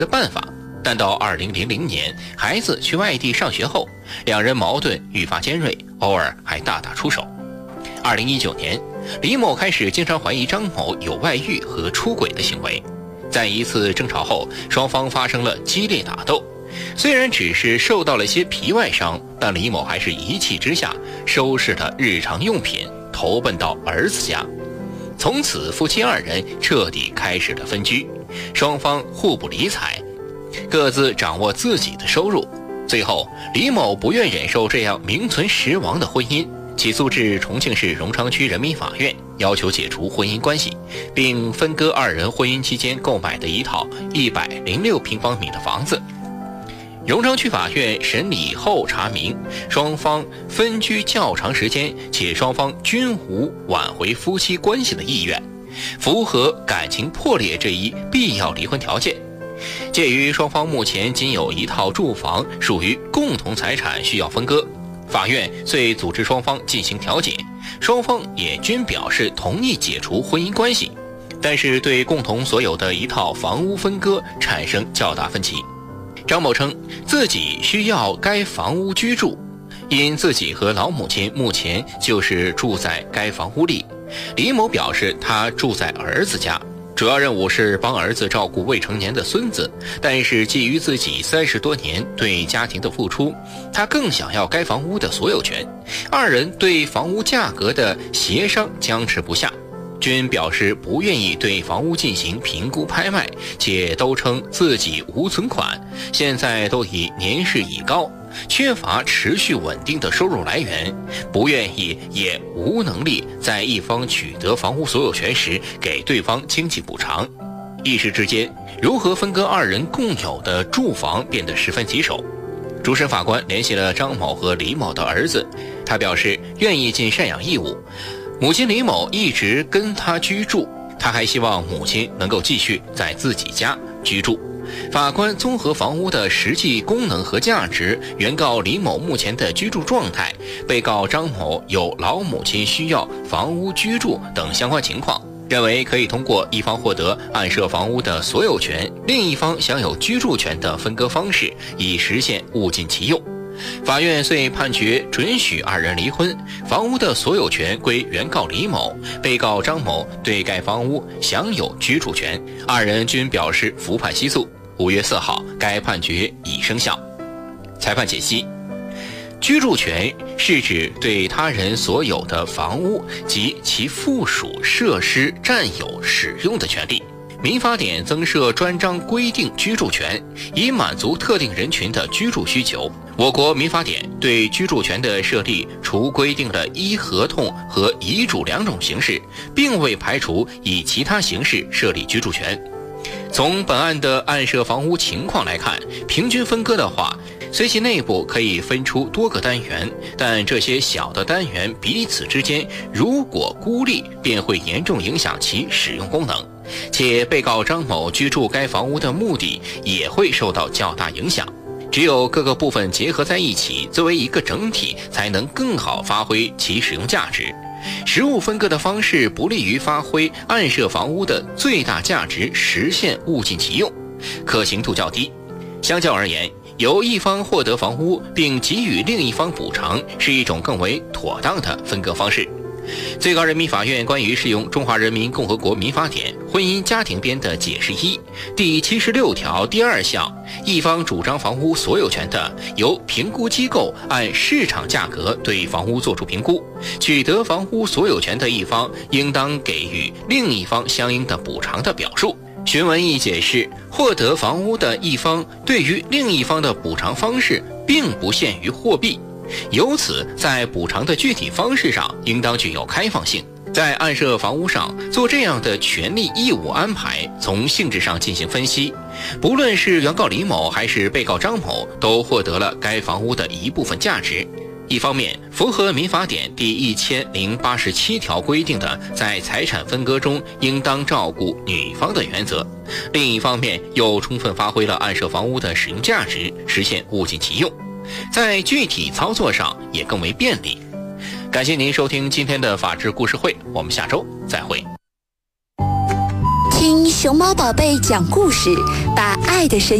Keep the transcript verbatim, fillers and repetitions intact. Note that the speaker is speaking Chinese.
的办法。但到二零零零年，孩子去外地上学后，两人矛盾愈发尖锐，偶尔还大打出手。二零一九年，李某开始经常怀疑张某有外遇和出轨的行为。在一次争吵后，双方发生了激烈打斗。虽然只是受到了些皮外伤，但李某还是一气之下收拾了日常用品，投奔到儿子家。从此，夫妻二人彻底开始了分居，双方互不理睬，各自掌握自己的收入。最后，李某不愿忍受这样名存实亡的婚姻，起诉至重庆市荣昌区人民法院，要求解除婚姻关系，并分割二人婚姻期间购买的一套一百零六平方米的房子。荣昌区法院审理后查明，双方分居较长时间，且双方均无挽回夫妻关系的意愿，符合感情破裂这一必要离婚条件。鉴于双方目前仅有一套住房，属于共同财产，需要分割，法院遂组织双方进行调解，双方也均表示同意解除婚姻关系，但是对共同所有的一套房屋分割产生较大分歧。张某称自己需要该房屋居住，因自己和老母亲目前就是住在该房屋里。李某表示他住在儿子家，主要任务是帮儿子照顾未成年的孙子，但是基于自己三十多年对家庭的付出，他更想要该房屋的所有权。二人对房屋价格的协商僵持不下，均表示不愿意对房屋进行评估拍卖，且都称自己无存款，现在都已年事已高，缺乏持续稳定的收入来源，不愿意也无能力在一方取得房屋所有权时给对方经济补偿。一时之间，如何分割二人共有的住房变得十分棘手。主审法官联系了张某和李某的儿子，他表示愿意尽赡养义务，母亲李某一直跟他居住，他还希望母亲能够继续在自己家居住。法官综合房屋的实际功能和价值，原告李某目前的居住状态，被告张某有老母亲需要房屋居住等相关情况，认为可以通过一方获得案涉房屋的所有权，另一方享有居住权的分割方式，以实现物尽其用。法院遂判决准许二人离婚，房屋的所有权归原告李某，被告张某对该房屋享有居住权，二人均表示服判起诉。五月四号，该判决已生效。裁判解析：居住权是指对他人所有的房屋及其附属设施占有使用的权利。民法典增设专章规定居住权，以满足特定人群的居住需求。我国民法典对居住权的设立，除规定了依合同和遗嘱两种形式，并未排除以其他形式设立居住权。从本案的案涉房屋情况来看，平均分割的话，虽其内部可以分出多个单元，但这些小的单元彼此之间如果孤立，便会严重影响其使用功能，且被告张某居住该房屋的目的也会受到较大影响。只有各个部分结合在一起，作为一个整体，才能更好发挥其使用价值。实物分割的方式不利于发挥案涉房屋的最大价值，实现物尽其用，可行度较低。相较而言，由一方获得房屋并给予另一方补偿，是一种更为妥当的分割方式。最高人民法院关于适用《中华人民共和国民法典·婚姻家庭编》的解释一第七十六条第二项，一方主张房屋所有权的，由评估机构按市场价格对房屋作出评估，取得房屋所有权的一方应当给予另一方相应的补偿的表述。询问意解释，获得房屋的一方对于另一方的补偿方式并不限于货币，由此在补偿的具体方式上应当具有开放性。在案涉房屋上做这样的权利义务安排，从性质上进行分析，不论是原告李某还是被告张某，都获得了该房屋的一部分价值。一方面符合民法典第一千零八十七条规定的在财产分割中应当照顾女方的原则，另一方面又充分发挥了案涉房屋的使用价值，实现物尽其用，在具体操作上也更为便利。感谢您收听今天的法治故事会，我们下周再会。 听熊猫宝贝讲故事， 把爱的声